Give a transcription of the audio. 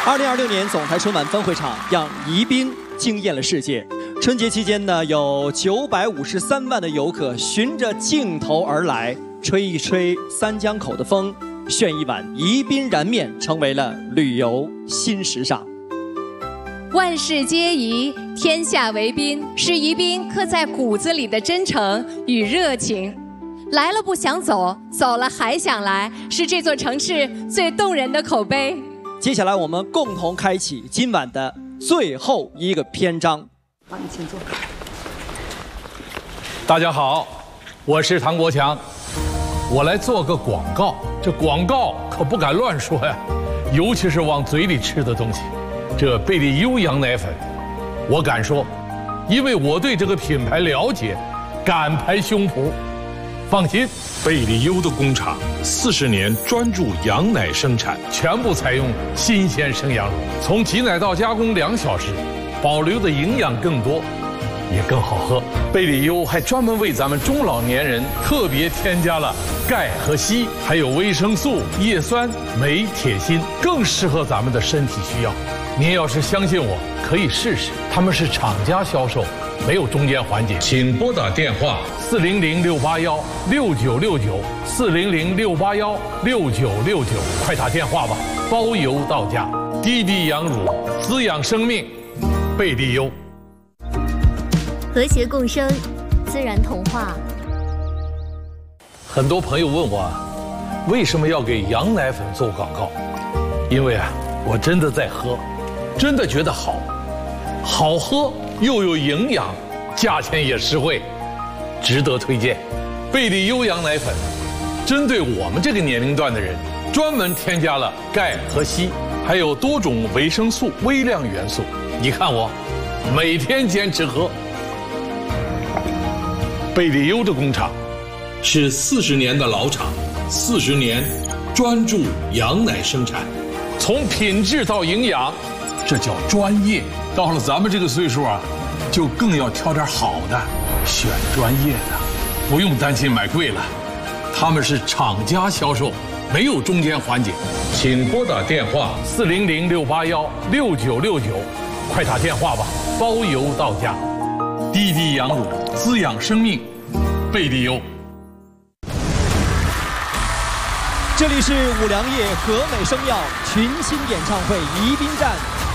2026年总台春晚分会场让宜宾惊艳了世界。春节期间呢，有953万的游客循着镜头而来，吹一吹三江口的风，炫一碗宜宾燃面，成为了旅游新时尚。 万事皆宜，天下为宾，是宜宾刻在骨子里的真诚与热情。来了不想走，走了还想来，是这座城市最动人的口碑。 接下来我们共同开启今晚的最后一个篇章。 好，你请坐。 大家好，我是唐国强，我来做个广告。这广告可不敢乱说呀，尤其是往嘴里吃的东西。这贝利优羊奶粉，我敢说，因为我对这个品牌了解，敢拍胸脯。放心， 贝利优的工厂40年专注羊奶生产， 全部采用新鲜生羊乳，从挤奶到加工2小时，保留的营养更多，也更好喝。贝利优还专门为咱们中老年人特别添加了钙和硒，还有维生素、叶酸、镁、铁、锌，更适合咱们的身体需要。您要是相信我，可以试试。他们是厂家销售，没有中间环节。 请拨打电话 400-681-6969，400-681-6969，快打电话吧，包邮到家。滴滴羊乳，滋养生命，贝利优。 和谐共生，自然童话。 很多朋友问我，为什么要给羊奶粉做广告？因为我真的在喝，真的觉得好，好喝又有营养，价钱也实惠，值得推荐。贝利优羊奶粉针对我们这个年龄段的人，专门添加了钙和硒，还有多种维生素、微量元素。你看我每天坚持喝。贝利优的工厂是40年的老厂，40年专注羊奶生产， 从品质到营养，这叫专业。到了咱们这个岁数就更要挑点好的，选专业的，不用担心买贵了。他们是厂家销售，没有中间环节。 请拨打电话 400-681-6969，快打电话吧，包邮到家。滴滴羊乳，滋养生命，贝利优。 这里是五粮液和美生药群星演唱会宜宾站。